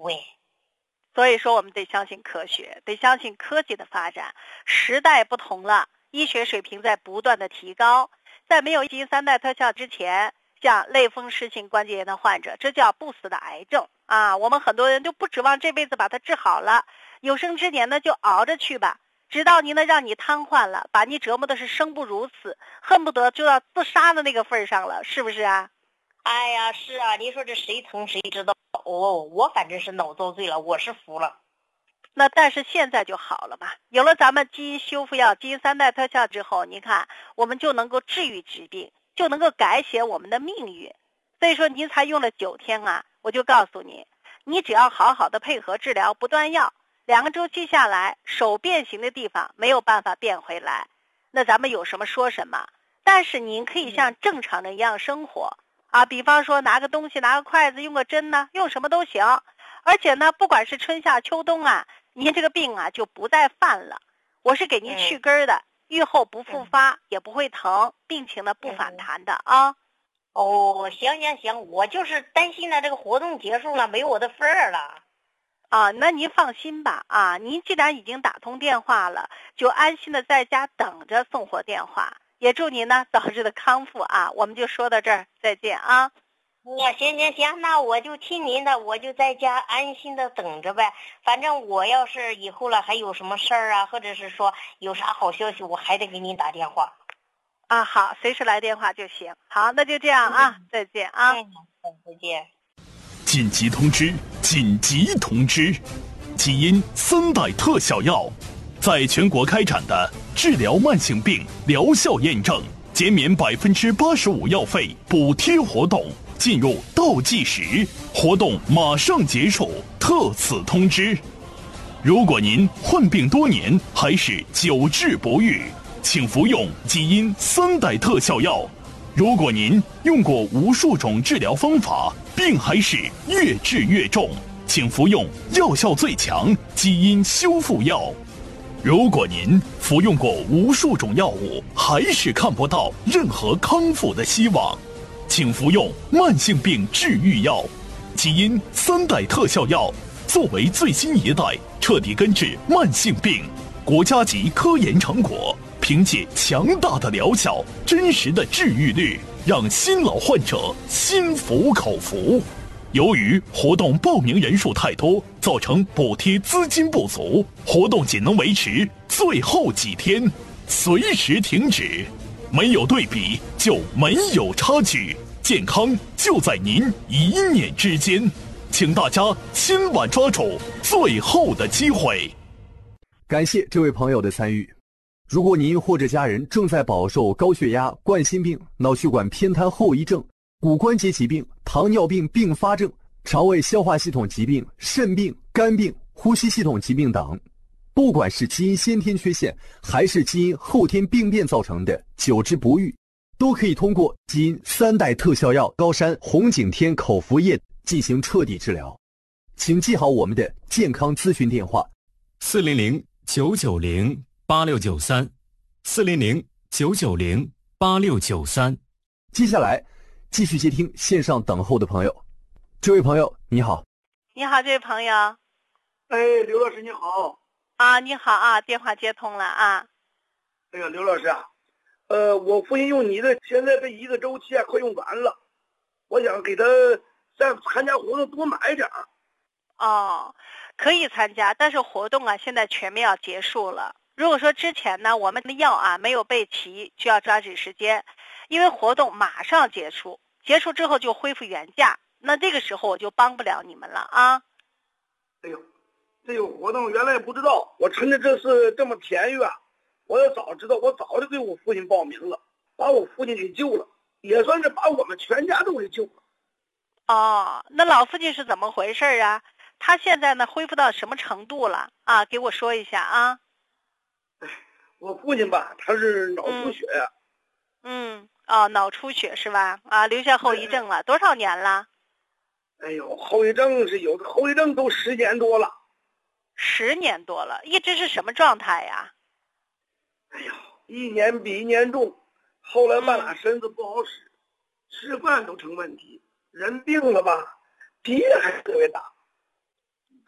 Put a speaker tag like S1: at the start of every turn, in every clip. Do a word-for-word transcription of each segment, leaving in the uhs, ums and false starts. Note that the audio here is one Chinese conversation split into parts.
S1: 哎。
S2: 所以说我们得相信科学，得相信科技的发展。时代不同了，医学水平在不断的提高。在没有基因三代特效之前，像类风湿性关节炎的患者，这叫不死的癌症啊！我们很多人就不指望这辈子把它治好了，有生之年呢就熬着去吧，直到您呢让你瘫痪了，把你折磨的是生不如死，恨不得就要自杀的那个份上了，是不是啊？
S1: 哎呀，是啊，你说这谁疼谁知道。哦，我反正是脑作祟了，我是服了。
S2: 那但是现在就好了嘛，有了咱们基因修复药、基因三代特效之后，你看我们就能够治愈疾病，就能够改写我们的命运。所以说您才用了九天啊，我就告诉你，你只要好好的配合治疗，不断药，两个周期下来，手变形的地方没有办法变回来，那咱们有什么说什么。但是您可以像正常人一样生活啊，比方说拿个东西，拿个筷子，用个针呢，用什么都行。而且呢，不管是春夏秋冬啊，您这个病啊就不再犯了。我是给您去根的，愈后不复发，也不会疼，病情呢不反弹的啊。
S1: 哦，行行行，我就是担心呢，这个活动结束了，没有我的份儿了。
S2: 啊，那您放心吧啊，您既然已经打通电话了，就安心的在家等着送货电话。也祝您呢早日的康复啊！我们就说到这儿，再见啊。
S1: 那行行行，那我就听您的，我就在家安心的等着呗。反正我要是以后了还有什么事儿啊，或者是说有啥好消息，我还得给您打电话。
S2: 啊，好，随时来电话就行。好，那就这样啊，嗯、再见啊。
S1: 嗯，再见。
S3: 紧急通知！紧急通知！基因三代特效药在全国开展的治疗慢性病疗效验证、减免百分之八十五药费补贴活动进入倒计时，活动马上结束。特此通知：如果您患病多年还是久治不愈，请服用基因三代特效药。如果您用过无数种治疗方法，病还是越治越重，请服用药效最强基因修复药。如果您服用过无数种药物，还是看不到任何康复的希望，请服用慢性病治愈药。基因三代特效药作为最新一代，彻底根治慢性病，国家级科研成果，凭借强大的疗效、真实的治愈率，让新老患者心服口服。由于活动报名人数太多，造成补贴资金不足，活动仅能维持最后几天，随时停止。没有对比就没有差距，健康就在您一念之间，请大家千万抓住最后的机会。
S4: 感谢这位朋友的参与。如果您或者家人正在饱受高血压、冠心病、脑血管偏瘫后遗症、骨关节疾病、糖尿病并发症、肠胃消化系统疾病、肾病、肝病、呼吸系统疾病等，不管是基因先天缺陷还是基因后天病变造成的久治不愈，都可以通过基因三代特效药高山红景天口服液进行彻底治疗。请记好我们的健康咨询电话：
S5: 四零零九九零八六九三，四零零九九零八六九三。
S4: 接下来继续接听线上等候的朋友。这位朋友你好。
S2: 你好，这位朋友。
S6: 哎，刘老师你好。
S2: 啊，你好啊，电话接通了啊。
S6: 哎呀，刘老师啊，呃，我父亲用你的，现在这一个周期啊快用完了，我想给他再参加活动多买点儿。
S2: 哦，可以参加，但是活动啊现在全面要结束了。如果说之前呢我们的药啊没有备齐，就要抓紧时间，因为活动马上结束，结束之后就恢复原价，那这个时候我就帮不了你们了啊。
S6: 哎呦，这个活动原来也不知道，我趁着这次这么便宜啊，我要早知道我早就给我父亲报名了，把我父亲给救了，也算是把我们全家都给救了。
S2: 哦，那老父亲是怎么回事啊？他现在呢恢复到什么程度了啊？给我说一下啊。
S6: 哎，我父亲吧，他是脑出血呀、啊。
S2: 嗯，哦，脑出血是吧？啊，留下后遗症了，多少年了？
S6: 哎呦，后遗症是有的，后遗症都十年多了。
S2: 十年多了，一直是什么状态呀？
S6: 哎呦，一年比一年重，后来半拉身子不好使，嗯、吃饭都成问题，人病了吧，脾气还特别大。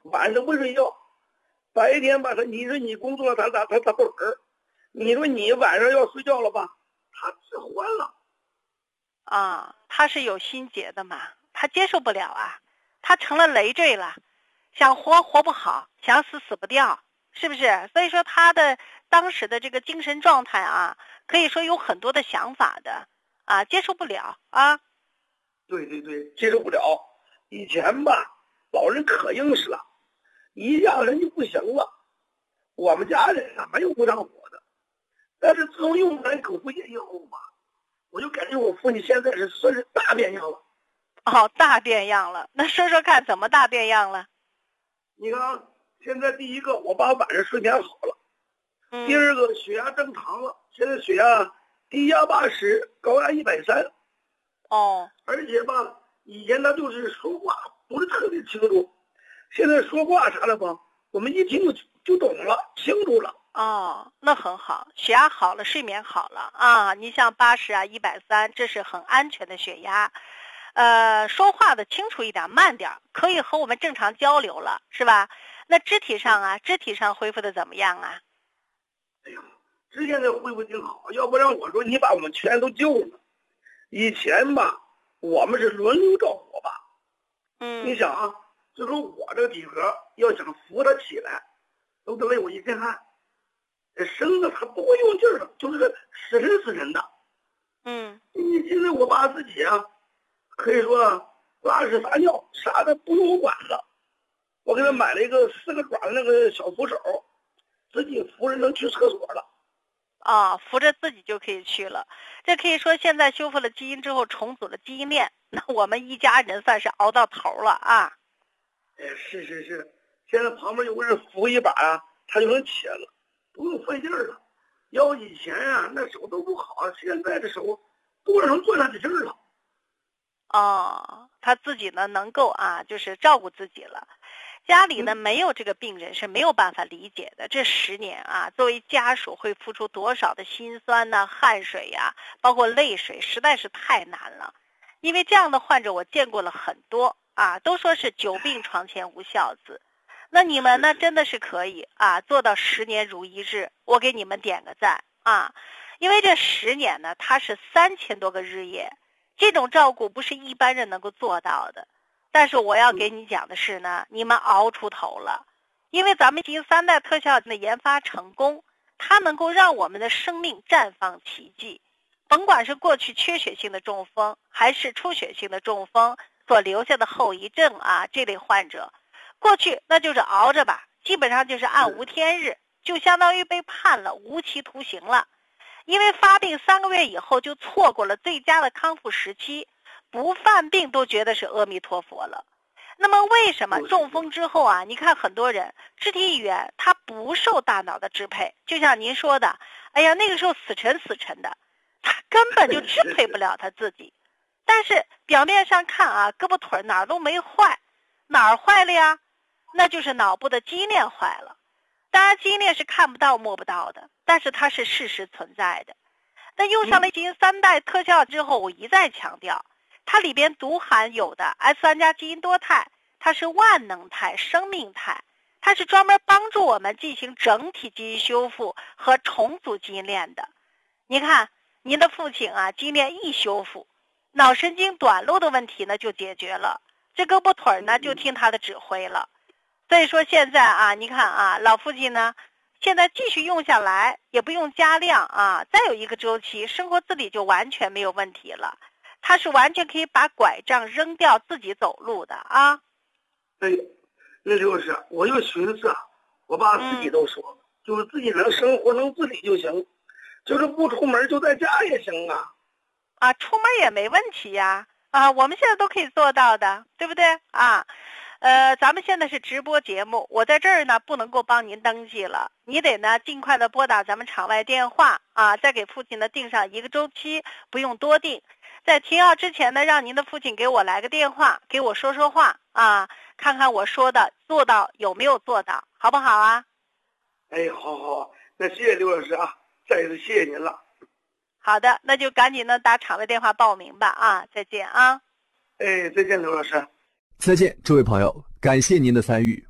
S6: 晚上不睡觉，白天吧他你说你工作他他他他不儿，你说你晚上要睡觉了吧，他治欢了。
S2: 啊，他是有心结的嘛，他接受不了啊，他成了累赘了，想活活不好，想死死不掉，是不是？所以说他的当时的这个精神状态啊，可以说有很多的想法的啊，接受不了啊。
S6: 对对对，接受不了。以前吧，老人可硬实了，一家人就不行了。我们家人啊没有不上火的，但是自从用完口服液以后吧，我就感觉我父亲现在是算是大变样了。
S2: 哦，大变样了，那说说看怎么大变样了？
S6: 你看啊，现在第一个，我爸晚上睡眠好了，
S2: 嗯、
S6: 第二个血压正常了，现在血压低压八十，高压一百三。
S2: 哦，
S6: 而且吧，以前他就是说话不是特别清楚，现在说话啥的吧，我们一听就就懂了，清楚了。
S2: 哦，那很好，血压好了，睡眠好了啊。你像八十啊、一百三，这是很安全的血压。呃，说话的清楚一点，慢点，可以和我们正常交流了，是吧？那肢体上啊，肢体上恢复的怎么样啊？
S6: 哎呀，之前的恢复挺好，要不然我说你把我们全都救了。以前吧，我们是轮流照顾我爸。
S2: 嗯，
S6: 你想啊，就说我这个体格要想扶他起来，都得累我一身汗。身子他不会用劲儿的，就是个死沉死沉的。
S2: 嗯，
S6: 你现在我爸自己啊，可以说拉屎撒尿啥的不用我管了。我给他买了一个四个爪的那个小扶手，自己扶着能去厕所了。
S2: 啊，扶着自己就可以去了。这可以说现在修复了基因之后，重组了基因链，那我们一家人算是熬到头了啊。
S6: 哎，是是是，现在旁边有个人扶一把啊，他就能起来了，不用费劲儿了。要以前啊，那手都不好，现在这手多少能攥上点劲儿了。
S2: 哦，他自己呢能够啊，就是照顾自己了。家里呢没有这个病人是没有办法理解的。这十年啊，作为家属会付出多少的辛酸呢、汗水呀、包括泪水，实在是太难了。因为这样的患者我见过了很多啊，都说是久病床前无孝子。那你们呢真的是可以啊做到十年如一日，我给你们点个赞啊！因为这十年呢，它是三千多个日夜，这种照顾不是一般人能够做到的。但是我要给你讲的是呢，你们熬出头了，因为咱们基因三代特效的研发成功，它能够让我们的生命绽放奇迹。甭管是过去缺血性的中风，还是出血性的中风所留下的后遗症啊，这类患者，过去那就是熬着吧，基本上就是暗无天日，就相当于被判了无期徒刑了。因为发病三个月以后就错过了最佳的康复时期，不犯病都觉得是阿弥陀佛了。那么为什么中风之后啊，你看很多人肢体语言他不受大脑的支配，就像您说的，哎呀那个时候死沉死沉的，他根本就支配不了他自己。但是表面上看啊，胳膊腿哪儿都没坏，哪儿坏了呀？那就是脑部的基因链坏了。当然基因链是看不到摸不到的，但是它是事实存在的。那用上了基因三代特效之后，我一再强调，它里边独含有的 S 三 加基因多肽，它是万能肽、生命肽，它是专门帮助我们进行整体基因修复和重组基因链的。你看您的父亲啊，基因链一修复，脑神经短路的问题呢就解决了，这胳膊腿呢就听他的指挥了。所以说现在啊，你看啊，老父亲呢现在继续用下来，也不用加量啊，再有一个周期，生活自理就完全没有问题了。他是完全可以把拐杖扔掉，自己走路的啊。
S6: 哎，那就是我就寻思啊，我爸自己都说了，嗯、就是自己能生活能自理就行，就是不出门就在家也行啊。
S2: 啊，出门也没问题呀，啊，我们现在都可以做到的，对不对啊？呃，咱们现在是直播节目，我在这儿呢不能够帮您登记了，你得呢尽快的拨打咱们场外电话啊，再给父亲呢定上一个周期，不用多定。在停药之前呢，让您的父亲给我来个电话，给我说说话啊，看看我说的做到有没有做到，好不好啊？
S6: 哎，好好，那谢谢刘老师啊，再一次谢谢您了。
S2: 好的，那就赶紧呢打场外电话报名吧啊，再见啊。
S6: 哎，再见刘老师。
S4: 再见，这位朋友，感谢您的参与。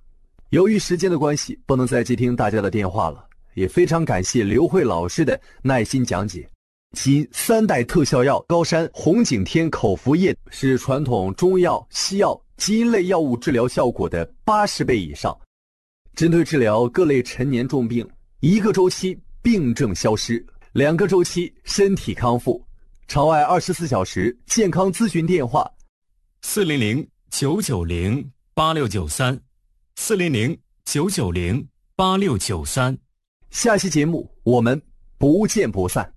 S4: 由于时间的关系，不能再接听大家的电话了，也非常感谢刘慧老师的耐心讲解。基因三代特效药高山红景天口服液是传统中药、西药、基因类药物治疗效果的八十倍以上，针对治疗各类陈年重病，一个周期病症消失，两个周期身体康复。场外二十四小时健康咨询电话：
S5: 四零零九九零八六九三，四零零九九零八六九三。
S4: 下期节目我们不见不散。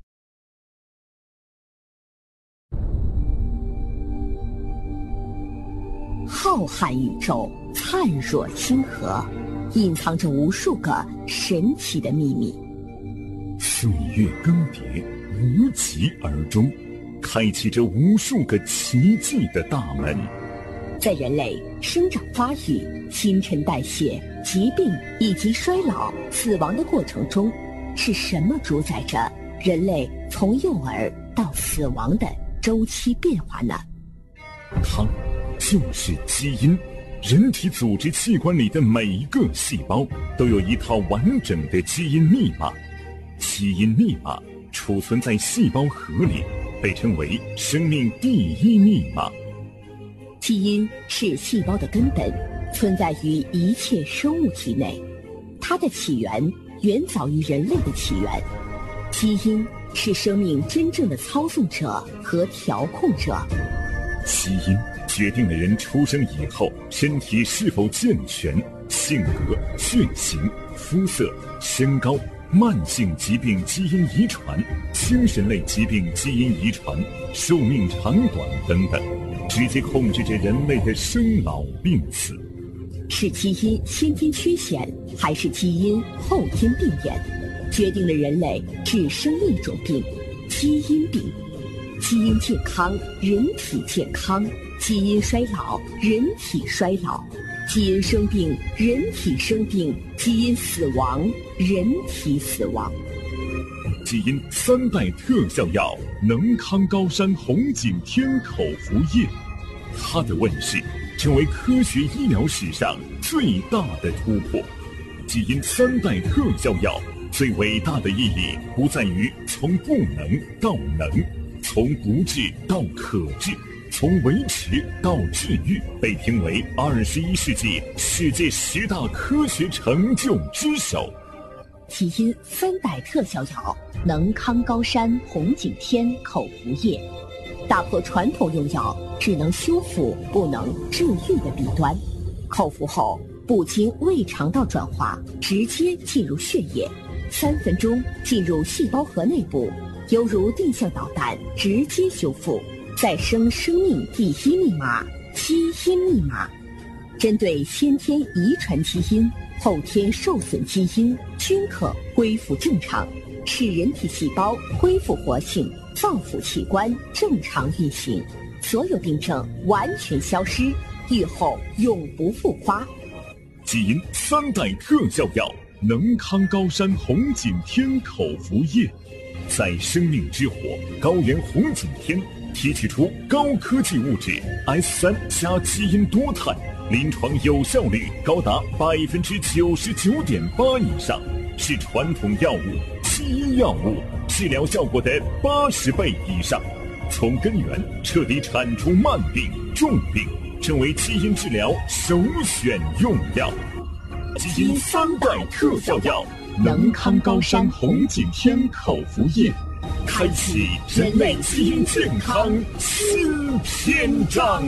S7: 浩瀚宇宙，灿若星河，隐藏着无数个神奇的秘密。
S8: 岁月更迭，无疾而终，开启着无数个奇迹的大门。
S7: 在人类生长发育、新陈代谢、疾病以及衰老、死亡的过程中，是什么主宰着人类从幼儿到死亡的周期变化呢？
S8: 它就是基因。人体组织器官里的每一个细胞都有一套完整的基因密码，基因密码储存在细胞核里，被称为生命第一密码。
S7: 基因是细胞的根本，存在于一切生物体内，它的起源远早于人类的起源。基因是生命真正的操纵者和调控者。
S8: 基因决定了人出生以后身体是否健全，性格、血型、肤色、身高，慢性疾病基因遗传、精神类疾病基因遗传、寿命长短等等，直接控制着人类的生老病死。
S7: 是基因先天缺陷，还是基因后天病变，决定了人类只生一种病——基因病。基因健康，人体健康；基因衰老，人体衰老；基因生病，人体生病；基因死亡，人体死亡。
S8: 基因三代特效药能康高山红景天口服液，它的问世成为科学医疗史上最大的突破。基因三代特效药最伟大的意义不在于从不能到能，从不治到可治，从维持到治愈，被评为二十一世纪世界十大科学成就之首。
S7: 基因三代特效药能康高山红景天口服液，打破传统用药只能修复不能治愈的弊端。口服后不经胃肠道转化，直接进入血液，三分钟进入细胞核内部，犹如定向导弹，直接修复，再生生命第一密码——基因密码。针对先天遗传基因、后天受损基因，均可恢复正常，使人体细胞恢复活性，脏腑器官正常运行，所有病症完全消失，愈后永不复发。
S8: 基因三代特效药能康高山红景天口服液，在生命之火高原红景天提取出高科技物质 S 三 加基因多肽，临床有效率高达百分之九十九点八以上，是传统药物、基因药物治疗效果的八十倍以上，从根源彻底铲除慢病、重病，成为基因治疗首选用药。基因三代特效药能康高山红景天口服液，开启人类基因健康新篇章。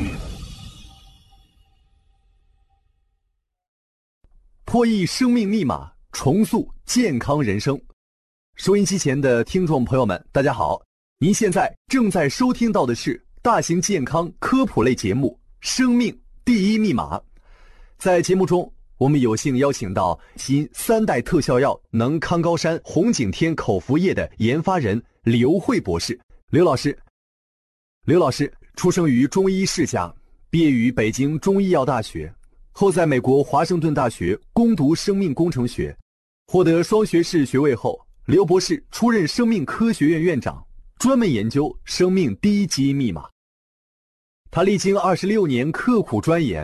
S4: 破译生命密码，重塑健康人生。收音机前的听众朋友们，大家好，您现在正在收听到的是大型健康科普类节目《生命第一密码》。在节目中，我们有幸邀请到基因三代特效药能康高山红景天口服液的研发人刘慧博士。刘老师，刘老师出生于中医世家，毕业于北京中医药大学，后在美国华盛顿大学攻读生命工程学，获得双学士学位后，刘博士出任生命科学院院长，专门研究生命第一基因密码。他历经二十六年刻苦钻研，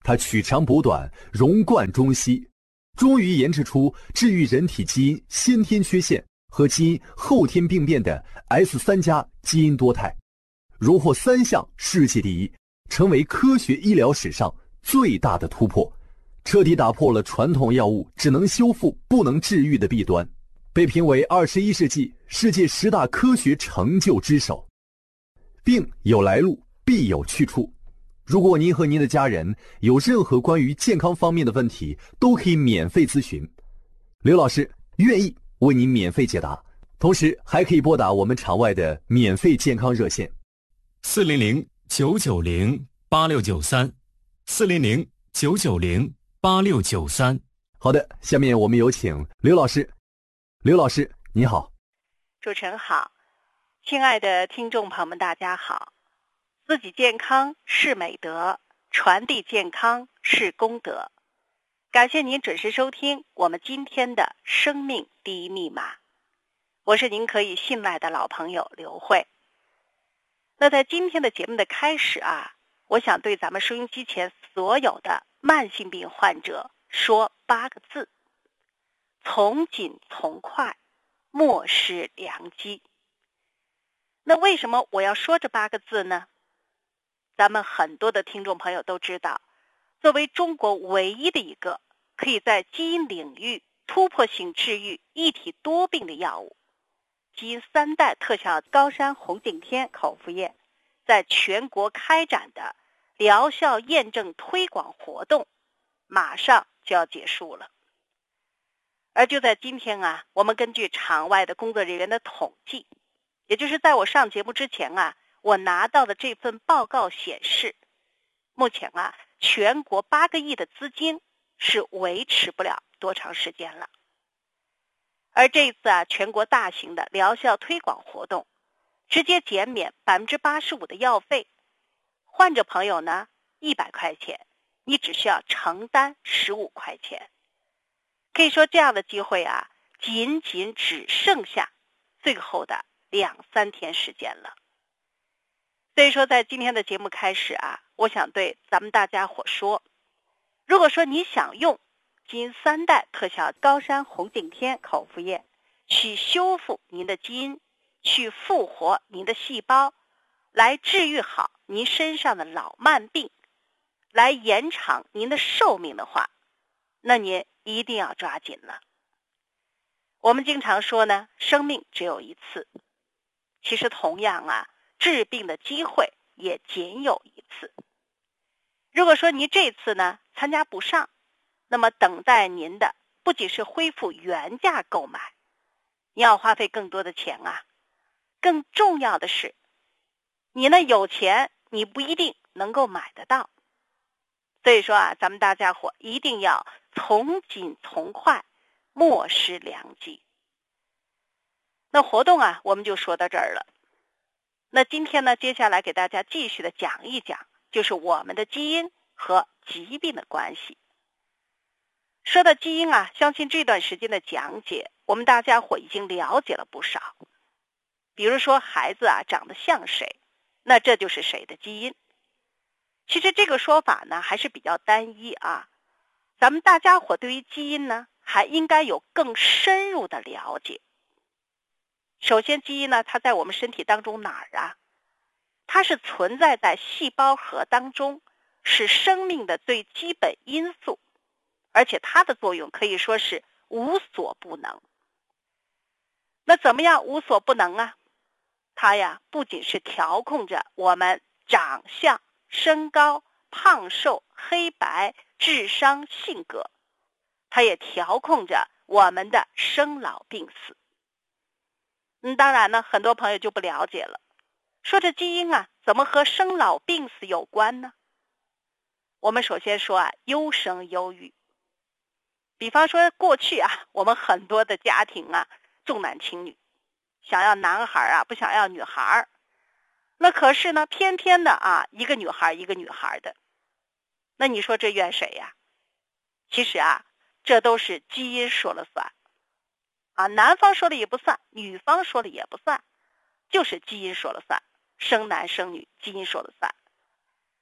S4: 它取长补短，融贯中西，终于研制出治愈人体基因先天缺陷和基因后天病变的 S 三 加基因多肽，荣获三项世界第一，成为科学医疗史上最大的突破，彻底打破了传统药物只能修复不能治愈的弊端，被评为二十一世纪世界十大科学成就之首。病有来路，必有去处。如果您和您的家人有任何关于健康方面的问题，都可以免费咨询，刘老师愿意为您免费解答，同时还可以拨打我们场外的免费健康热线
S5: 四零零九九零八六九三，四零零九九零八六九三。
S4: 好的，下面我们有请刘老师。刘老师你好。
S2: 主持人好，亲爱的听众朋友们大家好。自己健康是美德，传递健康是功德。感谢您准时收听我们今天的生命第一密码，我是您可以信赖的老朋友刘慧。那在今天的节目的开始啊，我想对咱们收音机前所有的慢性病患者说八个字：从紧从快，莫失良机。那为什么我要说这八个字呢？咱们很多的听众朋友都知道，作为中国唯一的一个可以在基因领域突破性治愈一体多病的药物，基因三代特效高山红景天口服液在全国开展的疗效验证推广活动马上就要结束了。而就在今天啊，我们根据场外的工作人员的统计，也就是在我上节目之前啊，我拿到的这份报告显示，目前啊，全国八个亿的资金是维持不了多长时间了。而这次啊，全国大型的疗效推广活动，直接减免百分之八十五的药费，患者朋友呢，一百块钱，你只需要承担十五块钱。可以说这样的机会啊，仅仅只剩下最后的两三天时间了。所以说在今天的节目开始啊，我想对咱们大家伙说，如果说你想用基因三代特效高山红景天口服液去修复您的基因，去复活您的细胞，来治愈好您身上的老慢病，来延长您的寿命的话，那您一定要抓紧了。我们经常说呢，生命只有一次，其实同样啊，治病的机会也仅有一次。如果说您这次呢参加不上，那么等待您的不仅是恢复原价购买，你要花费更多的钱啊。更重要的是，你呢有钱，你不一定能够买得到。所以说啊，咱们大家伙一定要从紧从快，莫失良机。那活动啊，我们就说到这儿了。那今天呢，接下来给大家继续的讲一讲，就是我们的基因和疾病的关系。说到基因啊，相信这段时间的讲解，我们大家伙已经了解了不少。比如说孩子啊长得像谁，那这就是谁的基因。其实这个说法呢还是比较单一啊，咱们大家伙对于基因呢还应该有更深入的了解。首先基因呢，它在我们身体当中哪儿啊？它是存在在细胞核当中，是生命的最基本因素，而且它的作用可以说是无所不能。那怎么样无所不能啊？它呀不仅是调控着我们长相、身高、胖瘦、黑白、智商、性格，它也调控着我们的生老病死。嗯，当然呢，很多朋友就不了解了，说这基因啊，怎么和生老病死有关呢？我们首先说啊，优生优育。比方说过去啊，我们很多的家庭啊，重男轻女，想要男孩啊，不想要女孩。那可是呢，偏偏的啊，一个女孩一个女孩的。那你说这怨谁呀？其实啊，这都是基因说了算。啊，男方说了也不算，女方说了也不算，就是基因说了算，生男生女，基因说了算。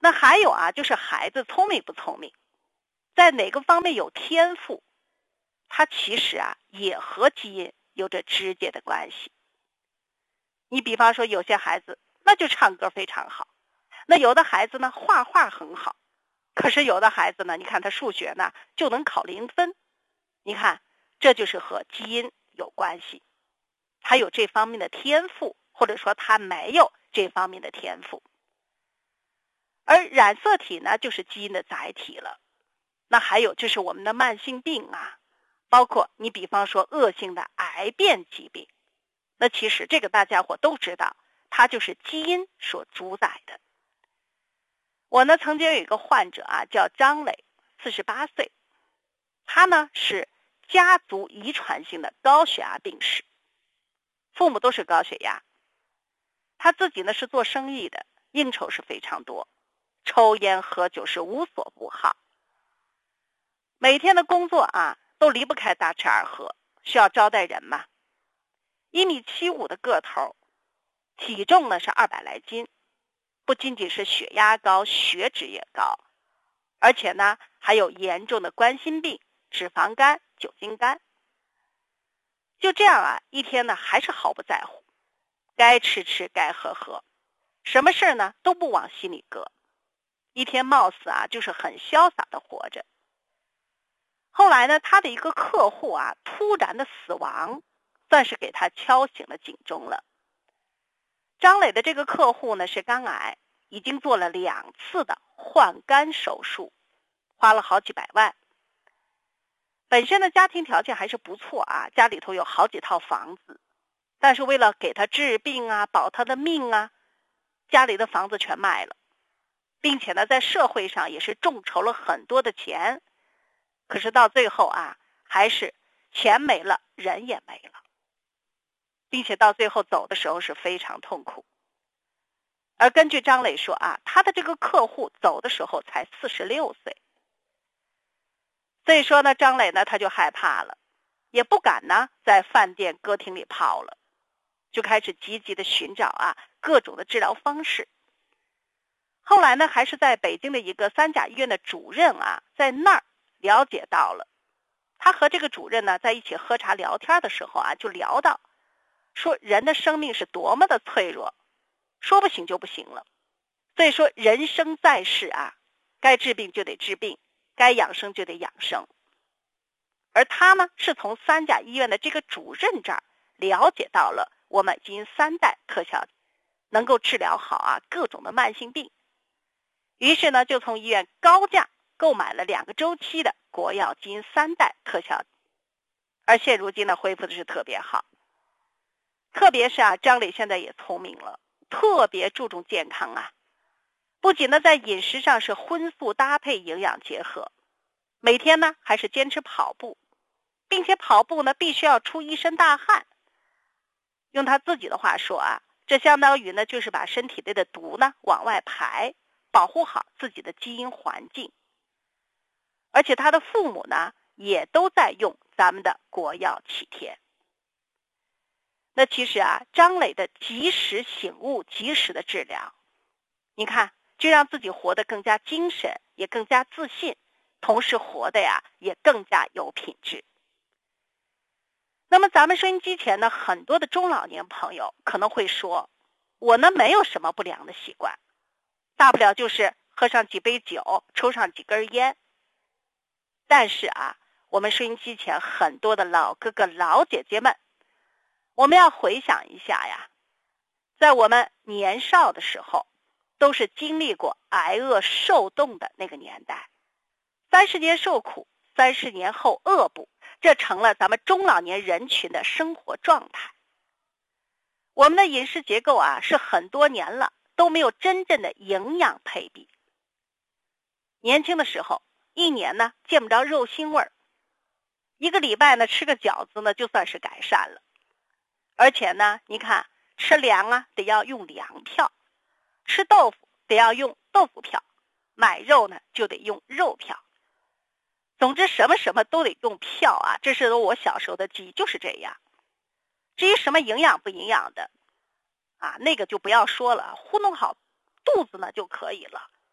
S2: 那还有啊，就是孩子聪明不聪明，在哪个方面有天赋，它其实啊也和基因有着直接的关系。你比方说有些孩子那就唱歌非常好，那有的孩子呢画画很好，可是有的孩子呢，你看他数学呢就能考零分，你看这就是和基因有关系，他有这方面的天赋，或者说他没有这方面的天赋。而染色体呢就是基因的载体了。那还有就是我们的慢性病啊，包括你比方说恶性的癌变疾病，那其实这个大家伙都知道，它就是基因所主宰的。我呢曾经有一个患者啊，叫张磊，四十八岁，他呢是家族遗传性的高血压病史，父母都是高血压，他自己呢是做生意的，应酬是非常多，抽烟喝酒是无所不好，每天的工作啊都离不开大吃二喝，需要招待人嘛。一米七五的个头，体重呢是二百来斤，不仅仅是血压高，血脂也高，而且呢还有严重的冠心病、脂肪肝、酒精肝。就这样啊，一天呢还是毫不在乎，该吃吃，该喝喝，什么事呢都不往心里搁，一天貌似啊就是很潇洒的活着。后来呢，他的一个客户啊突然的死亡，算是给他敲醒了警钟了。张磊的这个客户呢是肝癌，已经做了两次的换肝手术，花了好几百万。本身的家庭条件还是不错啊，家里头有好几套房子，但是为了给他治病啊，保他的命啊，家里的房子全卖了，并且呢在社会上也是众筹了很多的钱，可是到最后啊还是钱没了，人也没了，并且到最后走的时候是非常痛苦。而根据张磊说啊，他的这个客户走的时候才四十六岁，所以说呢，张磊呢他就害怕了，也不敢呢在饭店歌厅里泡了，就开始积极的寻找啊各种的治疗方式。后来呢，还是在北京的一个三甲医院的主任啊，在那儿了解到了，他和这个主任呢在一起喝茶聊天的时候啊，就聊到说人的生命是多么的脆弱，说不行就不行了。所以说人生在世啊，该治病就得治病，该养生就得养生。而他呢是从三甲医院的这个主任这儿了解到了我们基因三代特效能够治疗好啊各种的慢性病，于是呢就从医院高价购买了两个周期的国药基因三代特效，而现如今呢恢复的是特别好。特别是啊张磊现在也聪明了，特别注重健康啊，不仅呢在饮食上是荤素搭配，营养结合，每天呢还是坚持跑步，并且跑步呢必须要出一身大汗。用他自己的话说啊，这相当于呢就是把身体内的毒呢往外排，保护好自己的基因环境。而且他的父母呢也都在用咱们的国药启天。那其实啊张磊的及时醒悟，及时的治疗，你看就让自己活得更加精神，也更加自信，同时活得呀也更加有品质。那么咱们收音机前呢很多的中老年朋友可能会说，我呢没有什么不良的习惯，大不了就是喝上几杯酒，抽上几根烟。但是啊我们收音机前很多的老哥哥老姐姐们，我们要回想一下呀，在我们年少的时候都是经历过挨饿受冻的那个年代，三十年受苦，三十年后饿补，这成了咱们中老年人群的生活状态。我们的饮食结构啊是很多年了都没有真正的营养配比。年轻的时候一年呢见不着肉腥味儿，一个礼拜呢吃个饺子呢就算是改善了。而且呢你看吃粮啊得要用粮票，吃豆腐得要用豆腐票，买肉呢就得用肉票。总之什么什么都得用票啊，这是我小时候的记忆，就是这样。至于什么营养不营养的啊，那个就不要说了，糊弄好肚子呢就可以了。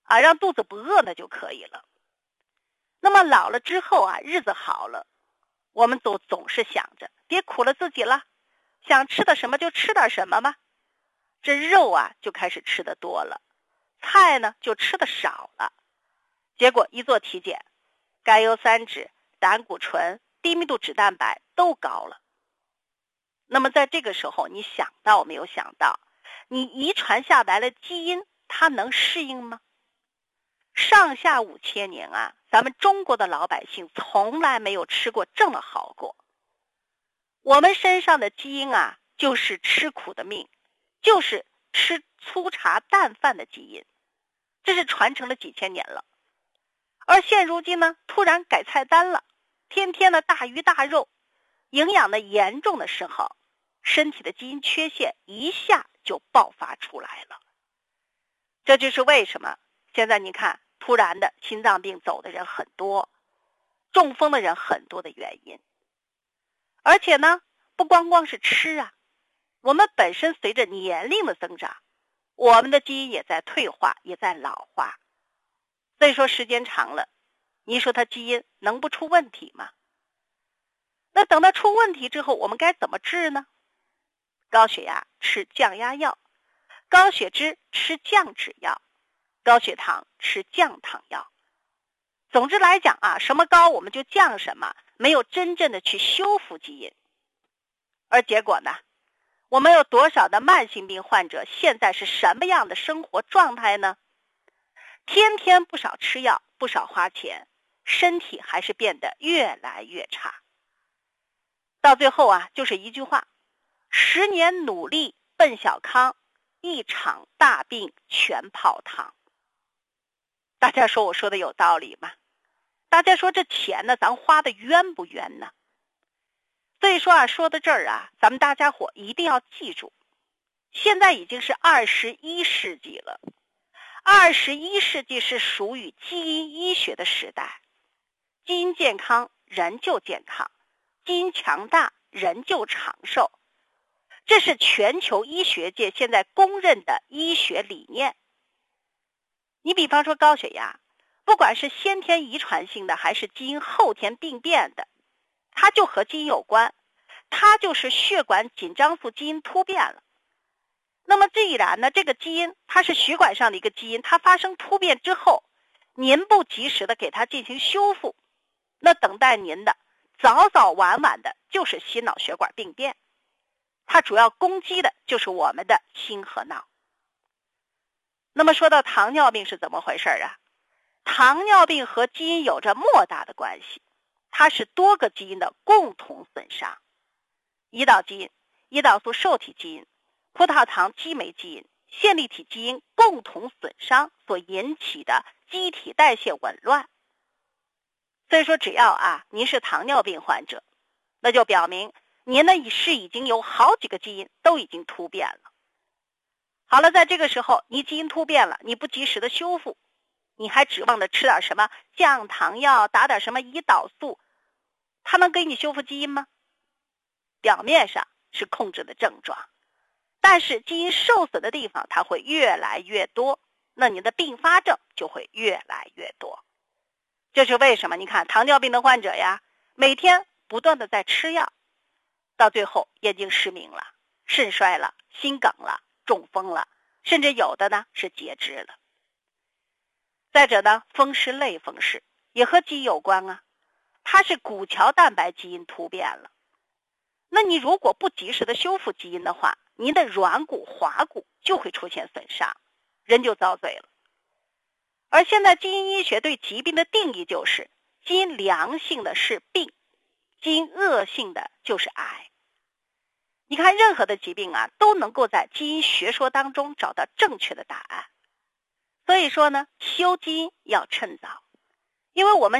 S2: 啊，让肚子不饿那就可以了。那么老了之后啊，日子好了，我们总总是想着别苦了自己了，想吃的什么就吃点什么嘛。这肉啊就开始吃的多了，菜呢就吃的少了。结果一做体检，甘油三酯、胆固醇、低密度脂蛋白都高了。那么在这个时候，你想到没有想到，你遗传下来的基因它能适应吗？上下五千年啊，咱们中国的老百姓从来没有吃过这么好过。我们身上的基因啊，就是吃苦的命，就是吃粗茶淡饭的基因，这是传承了几千年了。而现如今呢，突然改菜单了，天天的大鱼大肉，营养的严重的时候，身体的基因缺陷一下就爆发出来了。这就是为什么现在你看突然的心脏病走的人很多，中风的人很多的原因。而且呢，不光光是吃啊，我们本身随着年龄的增长，我们的基因也在退化，也在老化。所以说时间长了，你说它基因能不出问题吗？那等它出问题之后，我们该怎么治呢？高血压吃降压药，高血脂吃降脂药，高血糖吃降糖药。总之来讲啊，什么高我们就降什么，没有真正的去修复基因。而结果呢，我们有多少的慢性病患者现在是什么样的生活状态呢？天天不少吃药，不少花钱，身体还是变得越来越差。到最后啊，就是一句话，十年努力奔小康，一场大病全泡汤。大家说我说的有道理吗？大家说这钱呢，咱花的冤不冤呢？所以说啊，说到这儿啊，咱们大家伙一定要记住，现在已经是二十一世纪了。二十一世纪是属于基因医学的时代，基因健康，人就健康；基因强大，人就长寿。这是全球医学界现在公认的医学理念。你比方说高血压，不管是先天遗传性的还是基因后天病变的，它就和基因有关，它就是血管紧张素基因突变了。那么既然呢，这个基因它是血管上的一个基因，它发生突变之后，您不及时的给它进行修复，那等待您的早早晚晚的就是心脑血管病变。它主要攻击的就是我们的心和脑。那么说到糖尿病是怎么回事啊？糖尿病和基因有着莫大的关系，它是多个基因的共同损伤。胰岛基因、胰岛素受体基因、葡萄糖激酶基因、线粒体基因共同损伤所引起的机体代谢紊乱。所以说只要啊您是糖尿病患者，那就表明您呢是已经有好几个基因都已经突变了。好了，在这个时候你基因突变了，你不及时的修复，你还指望着吃点什么降糖药，打点什么胰岛素，它能给你修复基因吗？表面上是控制的症状，但是基因受损的地方它会越来越多，那你的并发症就会越来越多。这是为什么？你看糖尿病的患者呀，每天不断的在吃药，到最后眼睛失明了，肾衰了，心梗了，中风了，甚至有的呢是截肢了。再者呢，风湿类风湿也和基因有关啊，它是骨桥蛋白基因突变了。那你如果不及时的修复基因的话，您的软骨、滑骨就会出现损伤，人就遭罪了。而现在基因医学对疾病的定义就是，基因良性的是病，基因恶性的就是癌。你看任何的疾病啊，都能够在基因学说当中找到正确的答案。所以说呢，修基因要趁早，因为我们